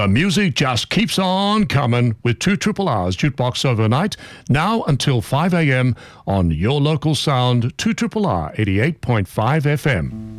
The music just keeps on coming with 2RRR's Jukebox Overnight, now until 5 a.m. on your local sound, 2RRR 88.5 FM.